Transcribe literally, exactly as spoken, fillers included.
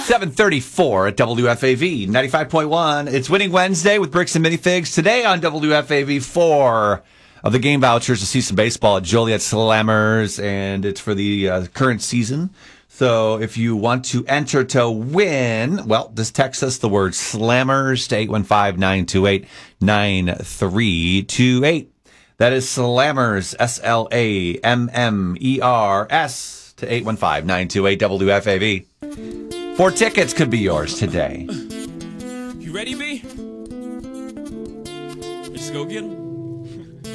seven thirty-four at W F A V ninety-five point one. It's Winning Wednesday with Bricks and Minifigs. Today on W F A V, four of the game vouchers to see some baseball at Joliet Slammers, and it's for the uh, current season. So if you want to enter to win, well, just text us the word Slammers to eight one five, nine two eight, nine three two eight. That is Slammers, S L A M M E R S, to eight one five, nine two eight, W F A V. Four tickets could be yours today. You ready, B? Let's go get them.